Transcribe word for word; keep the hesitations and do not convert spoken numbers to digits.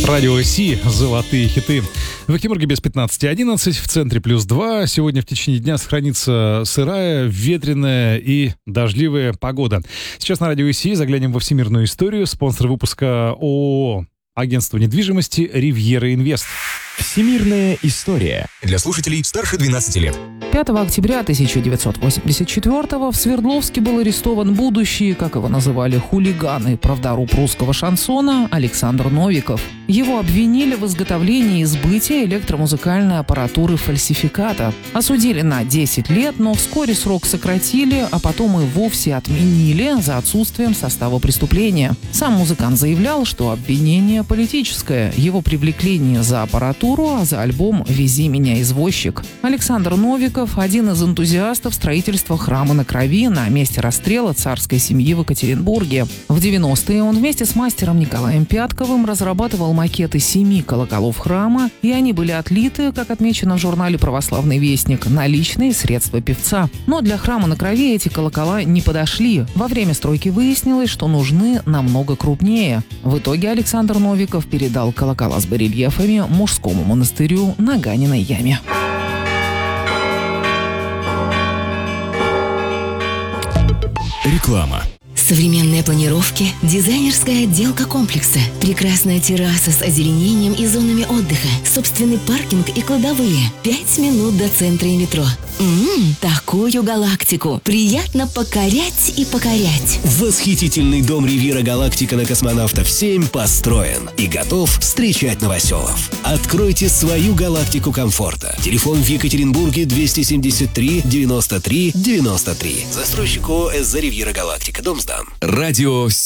Радио Си, золотые хиты. В Екатеринбурге без пятнадцати одиннадцать, в центре плюс два. Сегодня в течение дня сохранится сырая, ветреная и дождливая погода. Сейчас на Радио Си заглянем во всемирную историю. Спонсор выпуска ООО агентство недвижимости «Ривьера Инвест». Всемирная история. Для слушателей старше двенадцати лет. пятого октября тысяча девятьсот восемьдесят четвёртого в Свердловске был арестован будущий, как его называли, хулиган и правдоруб русского шансона Александр Новиков. Его обвинили в изготовлении и сбытии электромузыкальной аппаратуры фальсификата. Осудили на десять лет, но вскоре срок сократили, а потом и вовсе отменили за отсутствием состава преступления. Сам музыкант заявлял, что обвинение политическое. Его привлекли не за аппаратуру, а за альбом «Вези меня, извозчик». Александр Новиков – один из энтузиастов строительства храма на Крови на месте расстрела царской семьи в Екатеринбурге. В девяностые он вместе с мастером Николаем Пятковым разрабатывал макеты семи колоколов храма, и они были отлиты, как отмечено в журнале «Православный вестник», на личные средства певца. Но для храма на Крови эти колокола не подошли. Во время стройки выяснилось, что нужны намного крупнее. В итоге Александр Новиков передал колокола с барельефами мужскому монастырю на Ганиной яме. Реклама. Современные планировки, дизайнерская отделка комплекса, прекрасная терраса с озеленением и зонами отдыха, собственный паркинг и кладовые. Пять минут до центра и метро. Ммм, такую галактику приятно покорять и покорять. Восхитительный дом Ривьера Галактика на Космонавтов семь построен и готов встречать новоселов. Откройте свою галактику комфорта. Телефон в Екатеринбурге двести семьдесят три девяносто три девяносто три. Застройщик ООО «СЗ Ривьера Галактика». Дом сдан. Радио